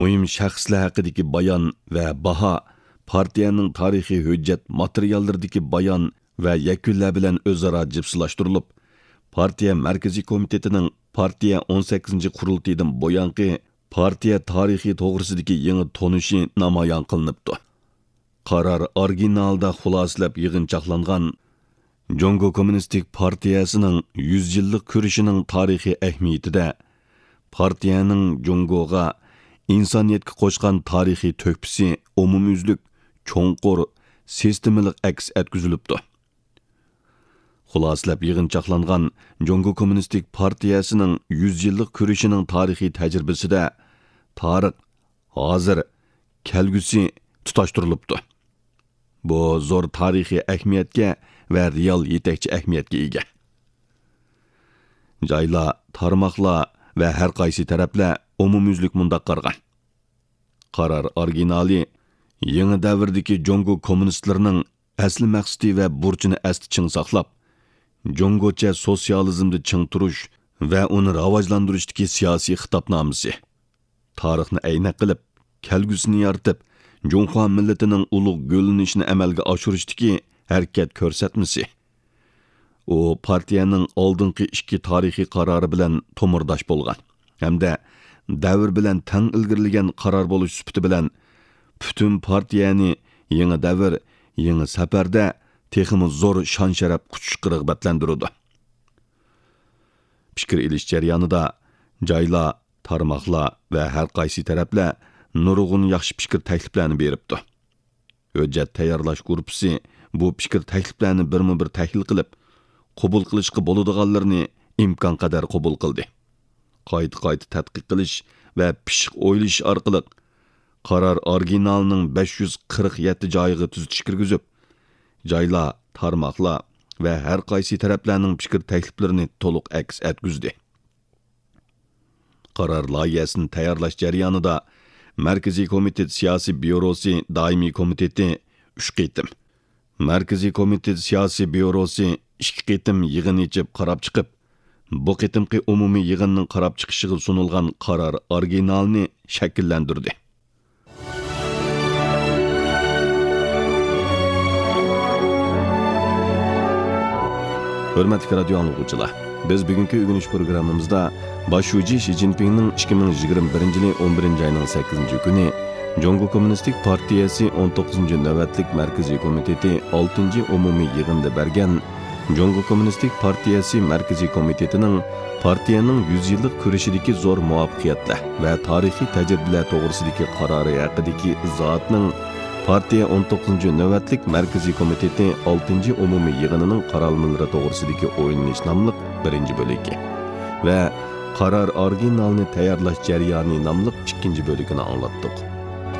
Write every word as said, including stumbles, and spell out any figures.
mühim şəxslər haqidagi bayon va baho, partiyaning tarixiy hujjat materiallaridagi bayon va yakunlar bilan o'zaro jipslashtirilib, partiya markaziy komitetining partiya o'n sakkizinchi qurultiyidan bo'yanqi partiya tarixi to'g'risidagi yangi tonishi namoyon qilinibdi. Qaror originalda xulosalab yig'inchoqlangan Jongo Kommunistik partiyasining yuz yillik kurishining tarixiy ahamiyatida partiyaning Jongoga insoniyatga qo'shgan tarixiy to'kpisi umumyuzlik, cho'nqur, sistemalik aks etkizilibdi. Xulosalab yig'inchoqlangan Jongo Kommunistik partiyasining yuz yillik kurishining tarixiy tajribasida tarix, hozir, kelgusi tutashtirilibdi. Bu zo'r tarixiy ahamiyatga va real yetakchi ahamiyatga ega. Joylar, tarmoqlar va har qaysi taraflar umumyuzlik mundaq qargan. Qaror originali yangi davrdagi Jongo kommunistlarining asli maqsadi va burchini asti ching saqlab, Jongocha sotsializmni ching turish va uni rivojlantirishdagi siyosiy xitobnomasi, tarixni ayna qilib, kelgusini yaratib, Jongo millatining ulug' g'o'linishini amalga oshirishdagi harakat ko'rsatmasi. U partiyaning oldingi ikki tarixiy qarori bilan to'mirdosh bo'lgan hamda davr bilan tang ilgirlagan qaror bo'lish sifati bilan butun partiyani yangi davr, yangi safarda texmi zo'r shon-sharaf quchish rag'batlantirdi. Fikr ilish jarayonida joylar, tarmoqlar va har qaysi taraflar nurg'un yaxshi fikr takliflarni beribdi. Hujjat tayyorlash guruhi bu fikr takliflarni birma-bir tahlil qilib, qabul qilishga bo'ladiganlarni imkon qadar qabul qildi. Qayta-qayta tadqiq qilish va pishiq o'ylash orqali qaror originalining besh yuz qirq yetti joyiga tuzitish kirgizib, joylar, tarmoqlar va har qaysi taraflarning fikr takliflarini to'liq aks etgizdi. Qaror loyihasini tayyorlash jarayonida Markaziy komitet siyosiy byurosi doimiy komiteti uch qitim, Markaziy komitet siyosiy byurosi ikki qitim yig'in ichib qarab chiqib, bu qitimqi umumiy yig'inning qarab chiqishiga sunilgan qaror originalini shakllantirdi. Hurmatli radio anglag'uvchilar, biz bugungi o'rganish programmamizda Boshuvchi Xi Jinpingning ikki ming yigirma birinchi yil o'n birinchi oyning sakkizinchi kuni Jongo Kommunistik partiyasi o'n to'qqizinchi navbatlik markaziy komiteti oltinchi umumiy yig'inda bergan Jongo Kommunistik partiyasi markaziy komitetining partiyaning yuz yillik kurashidagi zo'r muvaffaqiyatlar va tarixiy tajribalar to'g'risidagi qarori haqidagi izohatning partiya o'n to'qqizinchi navbatlik markaziy komiteti oltinchi umumiy yig'inining qarorlari to'g'risidagi o'yinish nomli birinchi bo'ligi va qaror originalini tayyorlash jarayoni nomli ikkinchi bo'ligini anglatdik.